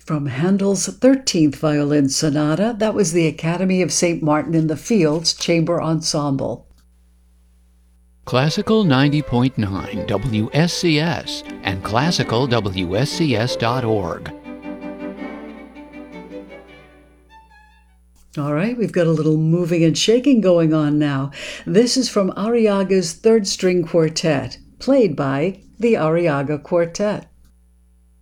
From Handel's 13th Violin Sonata, that was the Academy of St. Martin in the Fields Chamber Ensemble. Classical 90.9 WSCS and classicalwscs.org. All right, we've got a little moving and shaking going on now. This is from Arriaga's Third String Quartet, played by the Arriaga Quartet.